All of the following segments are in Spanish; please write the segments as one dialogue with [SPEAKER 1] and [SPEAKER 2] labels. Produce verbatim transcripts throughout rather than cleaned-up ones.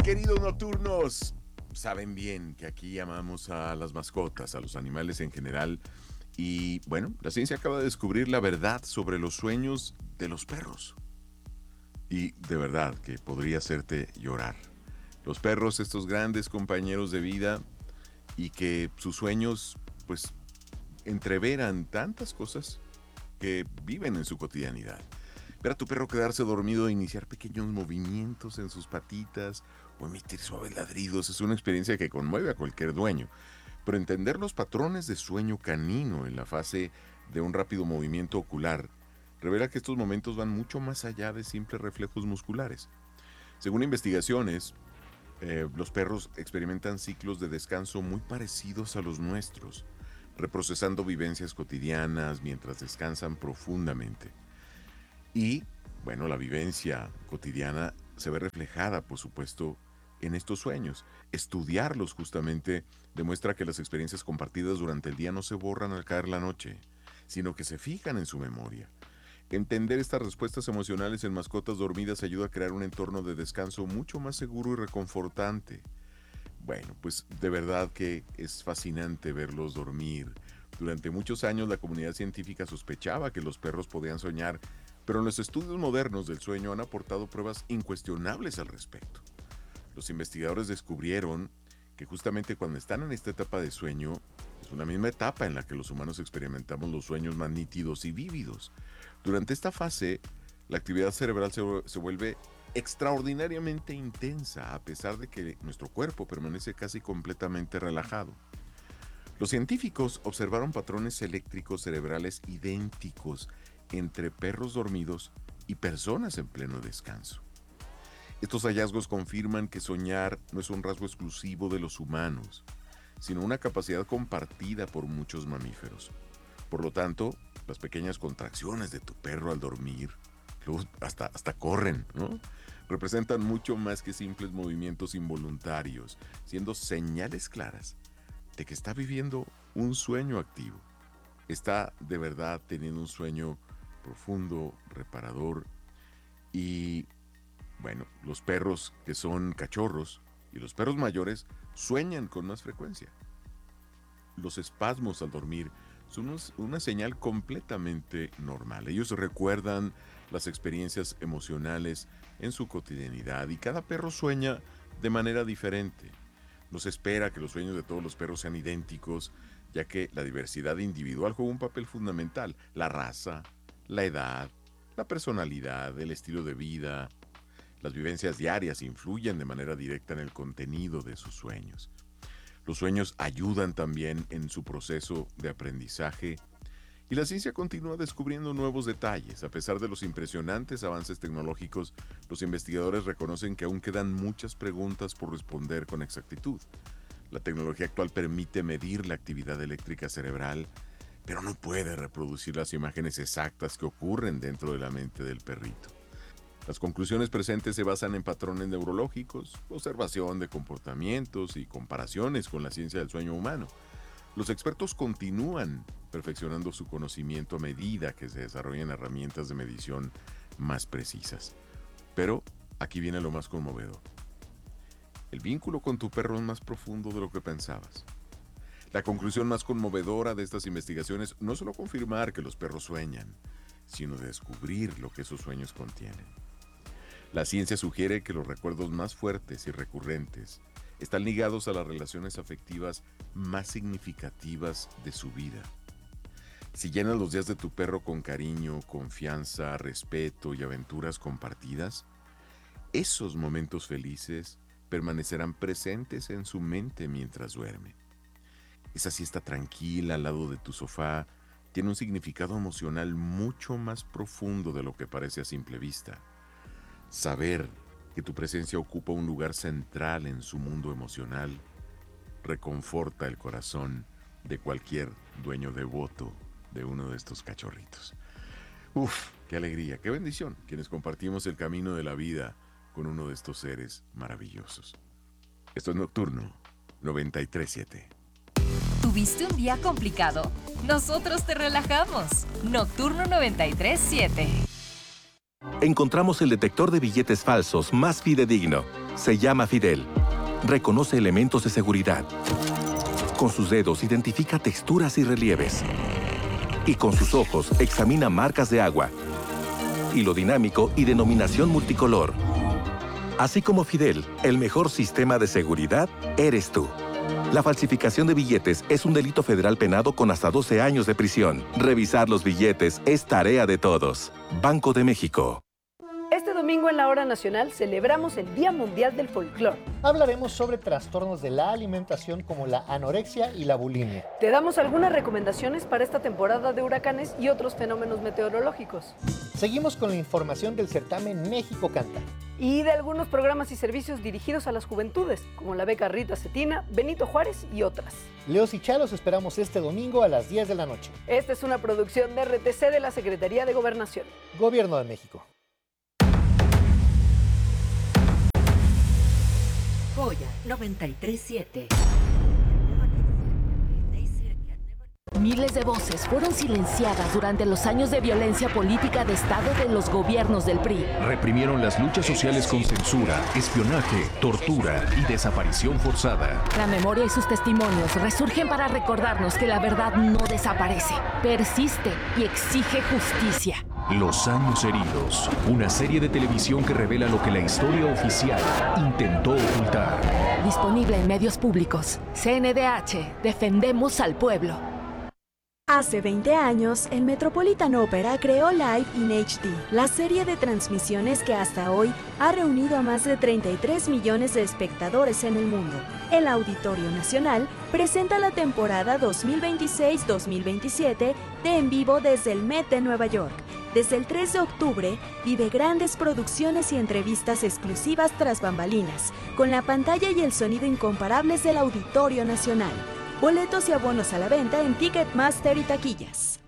[SPEAKER 1] Queridos nocturnos, saben bien que aquí amamos a las mascotas, a los animales en general. Y bueno, la ciencia acaba de descubrir la verdad sobre los sueños de los perros. Y de verdad que podría hacerte llorar. Los perros, estos grandes compañeros de vida y que sus sueños pues entreveran tantas cosas que viven en su cotidianidad. Ver a tu perro quedarse dormido e iniciar pequeños movimientos en sus patitas o emitir suaves ladridos es una experiencia que conmueve a cualquier dueño. Pero entender los patrones de sueño canino en la fase de un rápido movimiento ocular revela que estos momentos van mucho más allá de simples reflejos musculares. Según investigaciones, eh, los perros experimentan ciclos de descanso muy parecidos a los nuestros, reprocesando vivencias cotidianas mientras descansan profundamente. Y, bueno, la vivencia cotidiana se ve reflejada, por supuesto, en estos sueños. Estudiarlos justamente demuestra que las experiencias compartidas durante el día no se borran al caer la noche, sino que se fijan en su memoria. Entender estas respuestas emocionales en mascotas dormidas ayuda a crear un entorno de descanso mucho más seguro y reconfortante. Bueno, pues de verdad que es fascinante verlos dormir. Durante muchos años la comunidad científica sospechaba que los perros podían soñar, pero los estudios modernos del sueño han aportado pruebas incuestionables al respecto. Los investigadores descubrieron que justamente cuando están en esta etapa de sueño, es una misma etapa en la que los humanos experimentamos los sueños más nítidos y vívidos. Durante esta fase, la actividad cerebral se, se vuelve extraordinariamente intensa, a pesar de que nuestro cuerpo permanece casi completamente relajado. Los científicos observaron patrones eléctricos cerebrales idénticos entre perros dormidos y personas en pleno descanso. Estos hallazgos confirman que soñar no es un rasgo exclusivo de los humanos, sino una capacidad compartida por muchos mamíferos. Por lo tanto, las pequeñas contracciones de tu perro al dormir, luego hasta, hasta corren, ¿no? Representan mucho más que simples movimientos involuntarios, siendo señales claras de que está viviendo un sueño activo. Está de verdad teniendo un sueño profundo, reparador. Y bueno, los perros que son cachorros y los perros mayores sueñan con más frecuencia. Los espasmos al dormir son una señal completamente normal. Ellos recuerdan las experiencias emocionales en su cotidianidad y cada perro sueña de manera diferente. No se espera que los sueños de todos los perros sean idénticos, ya que la diversidad individual juega un papel fundamental. La raza, la edad, la personalidad, el estilo de vida, las vivencias diarias influyen de manera directa en el contenido de sus sueños. Los sueños ayudan también en su proceso de aprendizaje y la ciencia continúa descubriendo nuevos detalles. A pesar de los impresionantes avances tecnológicos, los investigadores reconocen que aún quedan muchas preguntas por responder con exactitud. La tecnología actual permite medir la actividad eléctrica cerebral, pero no puede reproducir las imágenes exactas que ocurren dentro de la mente del perrito. Las conclusiones presentes se basan en patrones neurológicos, observación de comportamientos y comparaciones con la ciencia del sueño humano. Los expertos continúan perfeccionando su conocimiento a medida que se desarrollan herramientas de medición más precisas. Pero aquí viene lo más conmovedor. El vínculo con tu perro es más profundo de lo que pensabas. La conclusión más conmovedora de estas investigaciones no es solo confirmar que los perros sueñan, sino descubrir lo que esos sueños contienen. La ciencia sugiere que los recuerdos más fuertes y recurrentes están ligados a las relaciones afectivas más significativas de su vida. Si llenas los días de tu perro con cariño, confianza, respeto y aventuras compartidas, esos momentos felices permanecerán presentes en su mente mientras duerme. Esa siesta tranquila al lado de tu sofá tiene un significado emocional mucho más profundo de lo que parece a simple vista. Saber que tu presencia ocupa un lugar central en su mundo emocional reconforta el corazón de cualquier dueño devoto de uno de estos cachorritos. Uf, qué alegría, qué bendición, quienes compartimos el camino de la vida con uno de estos seres maravillosos. Esto es Nocturno noventa y tres punto siete.
[SPEAKER 2] ¿Tuviste un día complicado? Nosotros te relajamos. Nocturno noventa y tres punto siete.
[SPEAKER 3] Encontramos el detector de billetes falsos más fidedigno. Se llama Fidel. Reconoce elementos de seguridad. Con sus dedos identifica texturas y relieves. Y con sus ojos examina marcas de agua, hilo dinámico y denominación multicolor. Así como Fidel, el mejor sistema de seguridad eres tú. La falsificación de billetes es un delito federal penado con hasta doce años de prisión. Revisar los billetes es tarea de todos. Banco de México.
[SPEAKER 4] Este domingo en la Hora Nacional celebramos el Día Mundial del Folclor.
[SPEAKER 5] Hablaremos sobre trastornos de la alimentación como la anorexia y la bulimia.
[SPEAKER 4] Te damos algunas recomendaciones para esta temporada de huracanes y otros fenómenos meteorológicos.
[SPEAKER 5] Seguimos con la información del certamen México Canta.
[SPEAKER 4] Y de algunos programas y servicios dirigidos a las juventudes, como la beca Rita Cetina, Benito Juárez y otras.
[SPEAKER 5] Leos y Chalos esperamos este domingo a las diez de la noche.
[SPEAKER 4] Esta es una producción de R T C de la Secretaría de Gobernación.
[SPEAKER 5] Gobierno de México.
[SPEAKER 2] Joya noventa y tres siete.
[SPEAKER 6] Miles de voces fueron silenciadas durante los años de violencia política de Estado de los gobiernos del P R I.
[SPEAKER 7] Reprimieron las luchas sociales con censura, espionaje, tortura y desaparición forzada.
[SPEAKER 6] La memoria y sus testimonios resurgen para recordarnos que la verdad no desaparece, persiste y exige justicia.
[SPEAKER 7] Los años heridos, una serie de televisión que revela lo que la historia oficial intentó ocultar.
[SPEAKER 6] Disponible en medios públicos. C N D H, defendemos al pueblo.
[SPEAKER 8] Hace veinte años, el Metropolitan Opera creó Live in H D, la serie de transmisiones que hasta hoy ha reunido a más de treinta y tres millones de espectadores en el mundo. El Auditorio Nacional presenta la temporada dos mil veintiséis dos mil veintisiete de En Vivo desde el Met de Nueva York. Desde el tres de octubre, vive grandes producciones y entrevistas exclusivas tras bambalinas, con la pantalla y el sonido incomparables del Auditorio Nacional. Boletos y abonos a la venta en Ticketmaster y taquillas.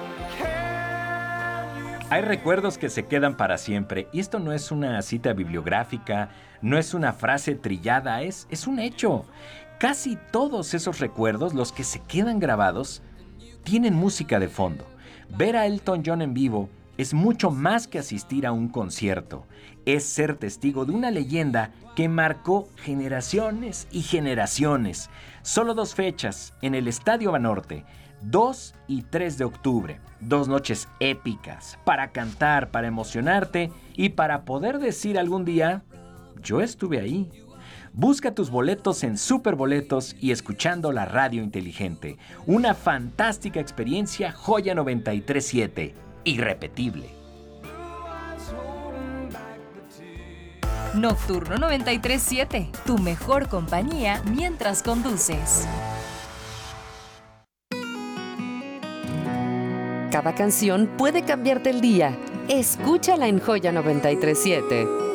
[SPEAKER 9] Hay recuerdos que se quedan para siempre, y esto no es una cita bibliográfica, no es una frase trillada, es, es un hecho. Casi todos esos recuerdos, los que se quedan grabados, tienen música de fondo. Ver a Elton John en vivo es mucho más que asistir a un concierto. Es ser testigo de una leyenda que marcó generaciones y generaciones. Solo dos fechas en el Estadio Banorte, dos y tres de octubre. Dos noches épicas para cantar, para emocionarte y para poder decir algún día, yo estuve ahí. Busca tus boletos en Superboletos y escuchando la radio inteligente. Una fantástica experiencia, Joya noventa y tres siete. Irrepetible.
[SPEAKER 2] Nocturno noventa y tres siete, tu mejor compañía mientras conduces.
[SPEAKER 10] Cada canción puede cambiarte el día. Escúchala en Joya noventa y tres siete.